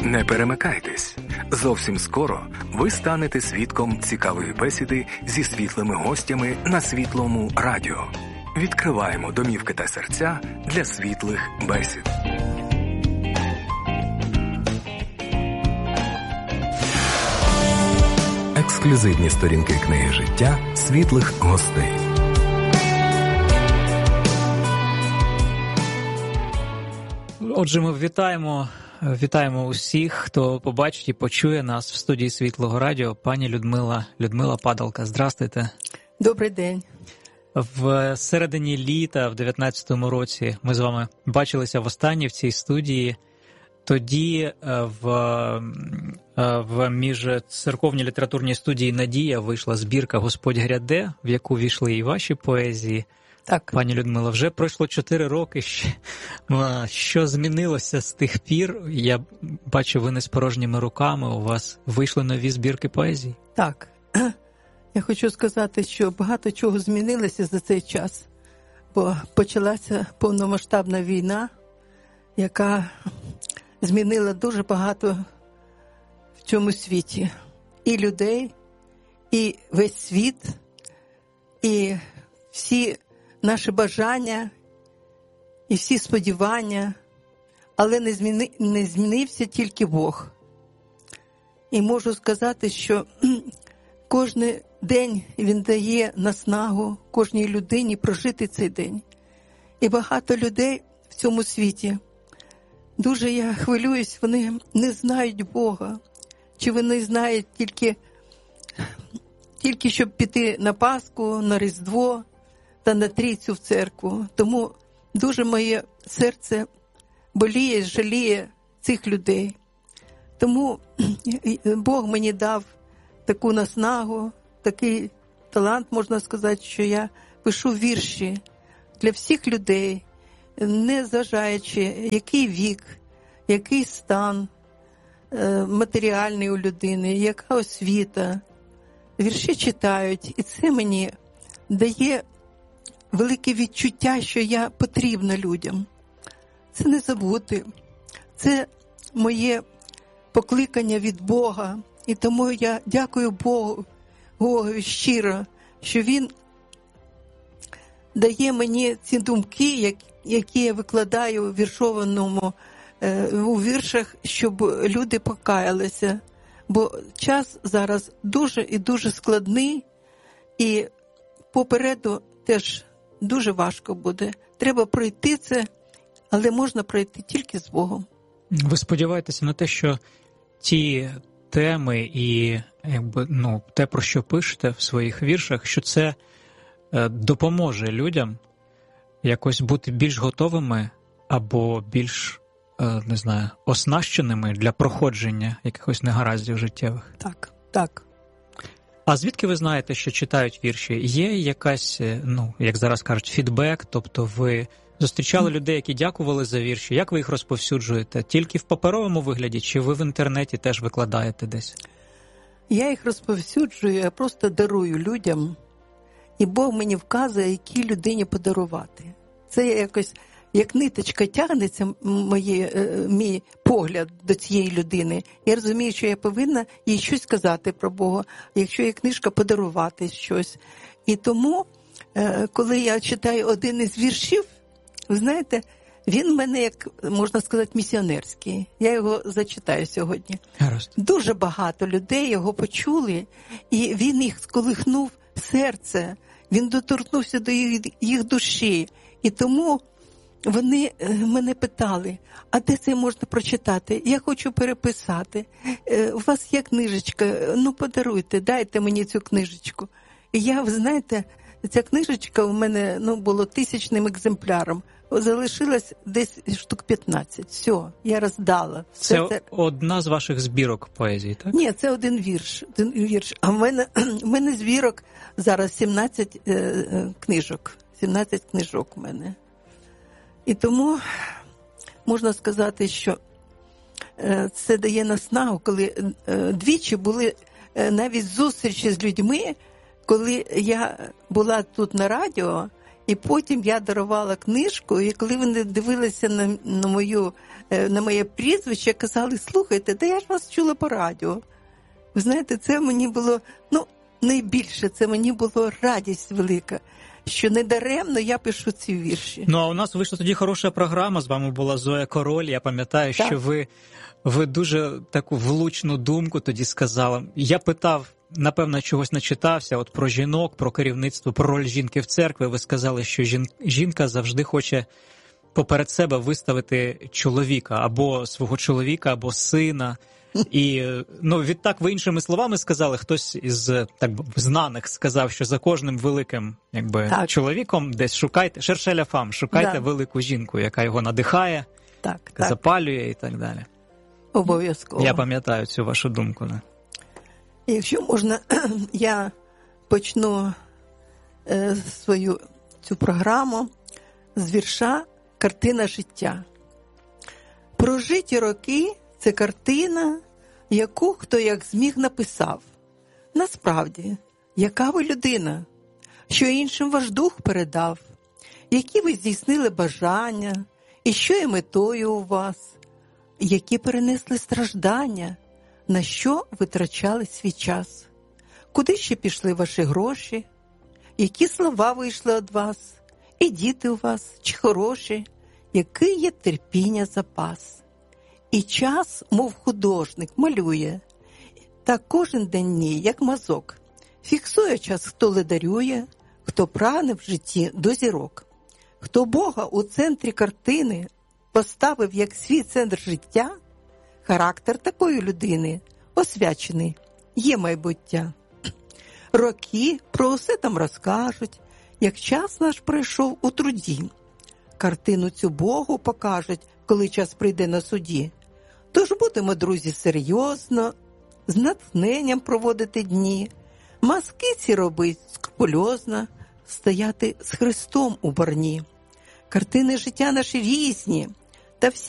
Не перемикайтесь. Зовсім скоро ви станете свідком цікавої бесіди зі світлими гостями на Світлому радіо. Відкриваємо домівки та серця для світлих бесід. Ексклюзивні сторінки книги життя світлих гостей. Отже, ми вітаємо усіх, хто побачить і почує нас в студії Світлого радіо. Пані Людмила Падалка, здрастуйте. Добрий день. В середині літа, в 19-му році, ми з вами бачилися востаннє в цій студії. Тоді в міжцерковній літературній студії «Надія» вийшла збірка «Господь гряде», в яку війшли і ваші поезії. Так. Пані Людмила, вже пройшло 4 роки. Що змінилося з тих пір? Я бачу, ви не з порожніми руками, у вас вийшли нові збірки поезій. Так. Я хочу сказати, що багато чого змінилося за цей час, бо почалася повномасштабна війна, яка змінила дуже багато в цьому світі. І людей, і весь світ, і всі наші бажання, і всі сподівання, але не змінився тільки Бог. І можу сказати, що кожен день Він дає наснагу кожній людині прожити цей день. І багато людей в цьому світі, дуже я хвилююсь, вони не знають Бога. Чи вони знають тільки щоб піти на Пасху, на Різдво та на Трійцю в церкву. Тому дуже моє серце боліє, жаліє цих людей. Тому Бог мені дав таку наснагу, такий талант, можна сказати, що я пишу вірші для всіх людей, не зважаючи, який вік, який стан матеріальний у людини, яка освіта. Вірші читають, і це мені дає велике відчуття, що я потрібна людям. Це не забути. Це моє покликання від Бога. І тому я дякую Богові щиро, що Він дає мені ці думки, які я викладаю у віршах, щоб люди покаялися. Бо час зараз дуже і дуже складний, і попереду теж дуже важко буде. Треба пройти це, але можна пройти тільки з Богом. Ви сподіваєтеся на те, що ті теми і те, про що пишете в своїх віршах, що це допоможе людям якось бути більш готовими або більш, оснащеними для проходження якихось негараздів життєвих? Так. А звідки ви знаєте, що читають вірші? Є якась, як зараз кажуть, фідбек? Тобто ви зустрічали людей, які дякували за вірші? Як ви їх розповсюджуєте? Тільки в паперовому вигляді, чи ви в інтернеті теж викладаєте десь? Я їх розповсюджую, я просто дарую людям. І Бог мені вказує, якій людині подарувати. Це якось, як ниточка тягнеться, мій погляд до цієї людини. Я розумію, що я повинна їй щось сказати про Бога, якщо є книжка, подарувати щось. І тому, коли я читаю один із віршів, ви знаєте, він в мене, як можна сказати, місіонерський. Я його зачитаю сьогодні. Гаразд. Дуже багато людей його почули, і він їх сколихнув серце, він доторкнувся до їх душі. І тому вони мене питали, а де це можна прочитати? Я хочу переписати. У вас є книжечка? Подаруйте, дайте мені цю книжечку. І я, ви знаєте, ця книжечка у мене було 1000-ним екземпляром. Залишилось десь штук 15. Все, я роздала. Це одна з ваших збірок поезії, так? Ні, це один вірш. А в мене збірок зараз 17 книжок. 17 книжок у мене. І тому можна сказати, що це дає наснагу, коли двічі були навіть зустрічі з людьми, коли я була тут на радіо, І потім я дарувала книжку, і коли вони дивилися на моє прізвище, казали, слухайте, та я ж вас чула по радіо. Ви знаєте, це мені було, найбільше, це мені було радість велика, що недаремно я пишу ці вірші. А у нас вийшла тоді хороша програма, з вами була Зоя Король, я пам'ятаю, так. Що ви дуже таку влучну думку тоді сказали. Я питав, напевно, чогось начитався, от про жінок, про керівництво, про роль жінки в церкві. Ви сказали, що жінка завжди хоче поперед себе виставити чоловіка, або свого чоловіка, або сина. І, відтак ви іншими словами сказали, хтось із знаних сказав, що за кожним великим чоловіком десь шукайте, шершеля фам, шукайте велику жінку, яка його надихає, запалює і так далі. Обов'язково. Я пам'ятаю цю вашу думку. Не? Якщо можна, я почну свою цю програму з вірша «Картина життя». Прожиті роки – це картина, яку хто як зміг написав. Насправді, яка ви людина, що іншим ваш дух передав, які ви здійснили бажання, і що є метою у вас, які перенесли страждання, на що витрачали свій час, куди ще пішли ваші гроші, які слова вийшли від вас, і діти у вас, чи хороші, який є терпіння запас. І час, мов художник, малює, та кожен день ні, як мазок. Фіксує час, хто ледарює, хто прагне в житті до зірок. Хто Бога у центрі картини поставив як свій центр життя, характер такої людини освячений, є майбуття. Роки про усе там розкажуть, як час наш пройшов у труді. Картину цю Богу покажуть, коли час прийде на суді. Тож будемо, друзі, серйозно, з натхненням проводити дні, маски ці робить скрупульозно, стояти з Христом у борні. Картини життя наші різні, та всі